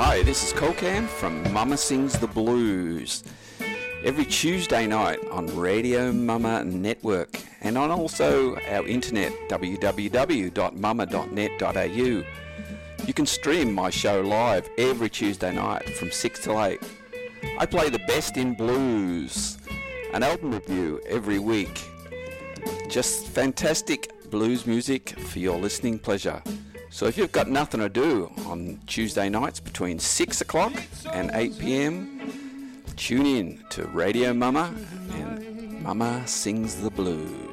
Hi, this is Colcam from Mama Sings the Blues. Every Tuesday night on Radio Mama Network and on also our internet www.mama.net.au. You can stream my show live every Tuesday night from 6 till 8. I play the best in blues, an album review every week. Just fantastic blues music for your listening pleasure. So if you've got nothing to do on Tuesday nights between 6 o'clock and 8 p.m, tune in to Radio Mama and Mama Sings the Blues.